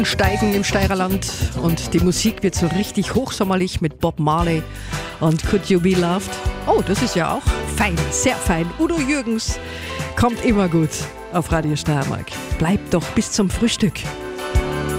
steigen im Steirerland und die Musik wird so richtig hochsommerlich mit Bob Marley und Could You Be Loved? Oh, das ist ja auch fein, sehr fein. Udo Jürgens kommt immer gut auf Radio Steiermark. Bleibt doch bis zum Frühstück.